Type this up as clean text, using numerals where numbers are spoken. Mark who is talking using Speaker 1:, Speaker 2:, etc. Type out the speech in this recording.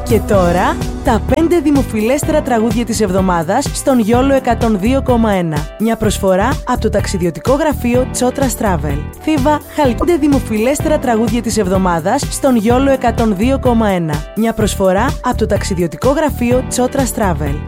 Speaker 1: Και τώρα, τα 5 δημοφιλέστερα τραγούδια της εβδομάδας στον YOLO 102,1. Μια προσφορά από το ταξιδιωτικό γραφείο Τσότρας Travel. Θήβα, Χαλκίδα, δημοφιλέστερα τραγούδια της εβδομάδας στον YOLO 102,1. Μια προσφορά από το ταξιδιωτικό γραφείο Τσότρας Travel.